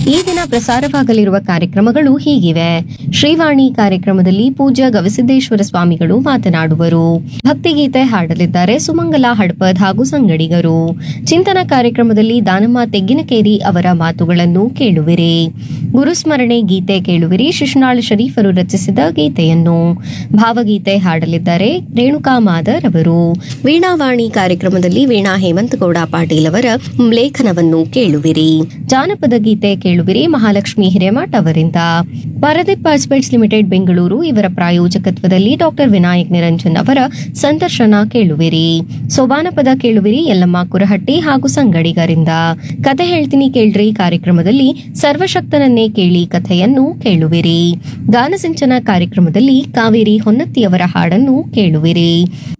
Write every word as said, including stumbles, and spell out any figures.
ಈ ದಿನ ಪ್ರಸಾರವಾಗಲಿರುವ ಕಾರ್ಯಕ್ರಮಗಳು ಹೀಗಿವೆ. ಶ್ರೀವಾಣಿ ಕಾರ್ಯಕ್ರಮದಲ್ಲಿ ಪೂಜ್ಯ ಗವಿಸಿದ್ದೇಶ್ವರ ಸ್ವಾಮಿಗಳು ಮಾತನಾಡುವರು. ಭಕ್ತಿಗೀತೆ ಹಾಡಲಿದ್ದಾರೆ ಸುಮಂಗಲ ಹಡಪದ್ ಹಾಗೂ ಸಂಗಡಿಗರು. ಚಿಂತನ ಕಾರ್ಯಕ್ರಮದಲ್ಲಿ ದಾನಮ್ಮ ತೆಗ್ಗಿನಕೇರಿ ಅವರ ಮಾತುಗಳನ್ನು ಕೇಳುವಿರಿ. ಗುರುಸ್ಮರಣೆ ಗೀತೆ ಕೇಳುವಿರಿ. ಶಿಶುನಾಳ್ ಶರೀಫರು ರಚಿಸಿದ ಗೀತೆಯನ್ನು. ಭಾವಗೀತೆ ಹಾಡಲಿದ್ದಾರೆ ರೇಣುಕಾ ಮಾದರ್ ಅವರು. ವೀಣಾವಾಣಿ ಕಾರ್ಯಕ್ರಮದಲ್ಲಿ ವೀಣಾ ಹೇಮಂತಗೌಡ ಪಾಟೀಲ್ ಅವರ ಲೇಖನವನ್ನು ಕೇಳುವಿರಿ. ಜಾನಪದ ಗೀತೆ ಕೇಳುವಿರಿ ಮಹಾಲಕ್ಷ್ಮಿ ಹಿರೇಮಠ್ ಅವರಿಂದ. ಪಾರದೀಪ್ ಪಾಸ್ಪೇಟ್ಸ್ ಲಿಮಿಟೆಡ್ ಬೆಂಗಳೂರು ಇವರ ಪ್ರಾಯೋಜಕತ್ವದಲ್ಲಿ ಡಾಕ್ಟರ್ ವಿನಾಯಕ್ ನಿರಂಜನ್ ಅವರ ಸಂದರ್ಶನ ಕೇಳುವಿರಿ. ಸೋಬಾನಪದ ಕೇಳುವಿರಿ ಯಲ್ಲಮ್ಮ ಕುರಹಟ್ಟಿ ಹಾಗೂ ಸಂಗಡಿಗರಿಂದ. ಕತೆ ಹೇಳ್ತೀನಿ ಕೇಳ್ರಿ ಕಾರ್ಯಕ್ರಮದಲ್ಲಿ ಸರ್ವಶಕ್ತನನ್ನೇ ಕೇಳಿ ಕಥೆಯನ್ನು ಕೇಳುವಿರಿ. ಗಾನಸಿಂಚನ ಕಾರ್ಯಕ್ರಮದಲ್ಲಿ ಕಾವೇರಿ ಹೊನ್ನತ್ತಿಯವರ ಹಾಡನ್ನು ಕೇಳುವಿರಿ.